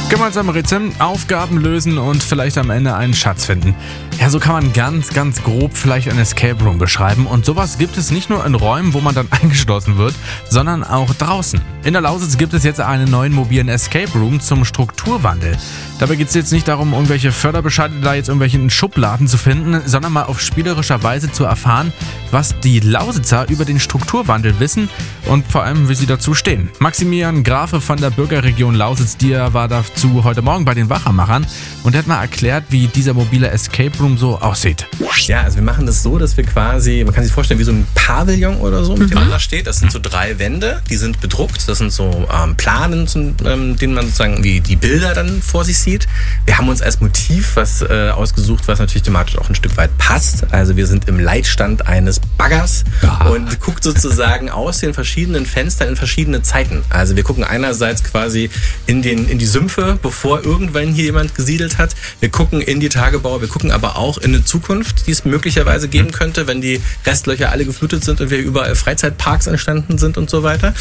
Gemeinsam Rätsel, Aufgaben lösen und vielleicht am Ende einen Schatz finden. Ja, so kann man ganz grob vielleicht ein Escape Room beschreiben. Und sowas gibt es nicht nur in Räumen, wo man dann eingeschlossen wird, sondern auch draußen. In der Lausitz gibt es jetzt einen neuen mobilen Escape Room zum Strukturwandel. Dabei geht es jetzt nicht darum, irgendwelche Förderbescheide da jetzt irgendwelchen Schubladen zu finden, sondern mal auf spielerischer Weise zu erfahren, was die Lausitzer über den Strukturwandel wissen und vor allem, wie sie dazu stehen. Maximilian Grafe von der Bürgerregion Lausitz, der war dazu heute Morgen bei den Wachermachern und hat mal erklärt, wie dieser mobile Escape Room so aussieht. Ja, also wir machen das so, dass wir quasi, man kann sich vorstellen, wie so ein Pavillon oder so, mit dem man da steht. Das sind so 3 Wände, die sind bedruckt. Das sind so Planen, denen man sozusagen wie die Bilder dann vor sich sieht. Wir haben uns als Motiv was ausgesucht, was natürlich thematisch auch ein Stück weit passt. Also wir sind im Leitstand eines Baggers und guckt sozusagen aus den verschiedenen Fenstern in verschiedene Zeiten. Also wir gucken einerseits quasi in die Sümpfe, bevor irgendwann hier jemand gesiedelt hat. Wir gucken in die Tagebau, wir gucken aber auch in eine Zukunft, die es möglicherweise geben könnte, wenn die Restlöcher alle geflutet sind und wir überall Freizeitparks entstanden sind und so weiter.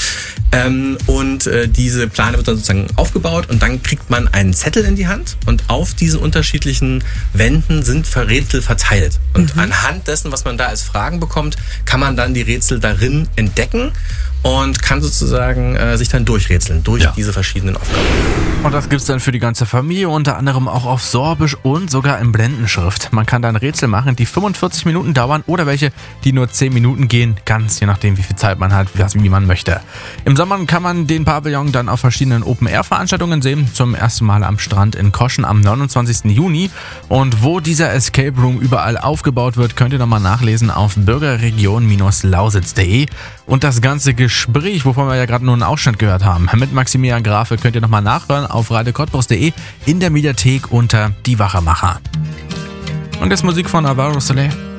Diese Plane wird dann sozusagen aufgebaut und dann kriegt man einen Zettel in die Hand und auf diesen unterschiedlichen Wänden sind Rätsel verteilt. Und anhand dessen, was man da als Fragen bekommt, kann man dann die Rätsel darin entdecken und kann sozusagen sich dann durchrätseln durch diese verschiedenen Aufgaben. Und das gibt's dann für die ganze Familie, unter anderem auch auf Sorbisch und sogar in Blendenschrift. Man kann dann Rätsel machen, die 45 Minuten dauern oder welche, die nur 10 Minuten gehen, ganz je nachdem, wie viel Zeit man hat, wie man möchte. Im Sommer kann man den Pavillon dann auf verschiedenen Open-Air-Veranstaltungen sehen, zum ersten Mal am Strand in Koschen am 29. Juni. Und wo dieser Escape Room überall aufgebaut wird, könnt ihr nochmal nachlesen auf bürgerregion-lausitz.de. Und das ganze Gespräch, wovon wir ja gerade nur einen Ausschnitt gehört haben, mit Maximilian Grafe, könnt ihr nochmal nachhören auf radiocottbus.de in der Mediathek unter Die Wachermacher. Und jetzt Musik von Alvaro Soler.